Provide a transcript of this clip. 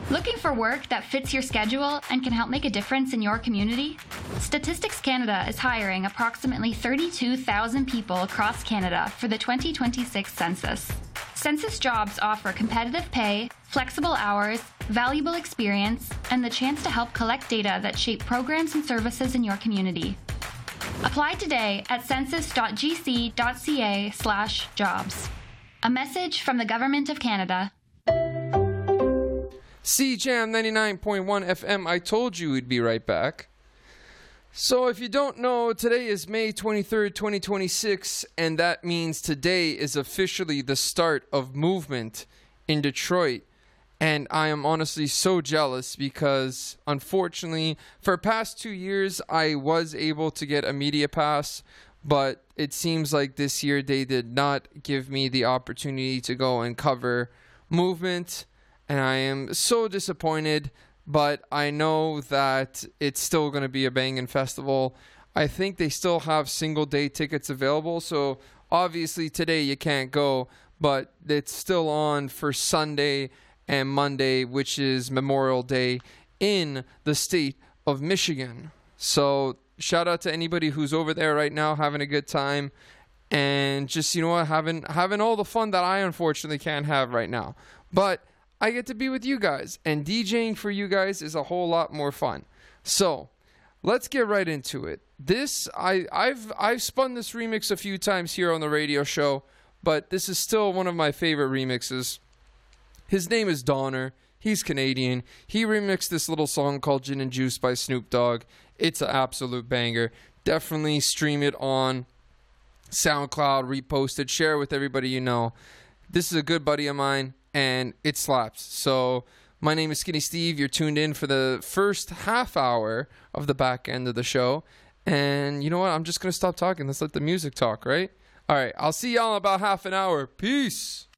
Looking for work that fits your schedule and can help make a difference in your community? Statistics Canada is hiring approximately 32,000 people across Canada for the 2026 census. Census jobs offer competitive pay, flexible hours, valuable experience, and the chance to help collect data that shape programs and services in your community. Apply today at census.gc.ca/jobs. A message from the Government of Canada. CJAM 99.1 FM, I told you we'd be right back. So if you don't know, today is May 23rd, 2026, and that means today is officially the start of movement in Detroit. And I am honestly so jealous because, unfortunately, for the past 2 years, I was able to get a media pass, but it seems like this year they did not give me the opportunity to go and cover movement. And I am so disappointed, but I know that it's still going to be a banging festival. I think they still have single-day tickets available, so obviously today you can't go, but it's still on for Sunday and Monday, which is Memorial Day in the state of Michigan. So shout out to anybody who's over there right now having a good time and just, you know what, having all the fun that I unfortunately can't have right now. But I get to be with you guys, and DJing for you guys is a whole lot more fun. So let's get right into it. I've spun this remix a few times here on the radio show, but this is still one of my favorite remixes. His name is Donner. He's Canadian. He remixed this little song called Gin and Juice by Snoop Dogg. It's an absolute banger. Definitely stream it on SoundCloud, repost it, share it with everybody you know. This is a good buddy of mine, and it slaps. So my name is Skinny Steve. You're tuned in for the first half hour of the back end of the show. And you know what? I'm just going to stop talking. Let's let the music talk, right? All right. I'll see y'all in about half an hour. Peace.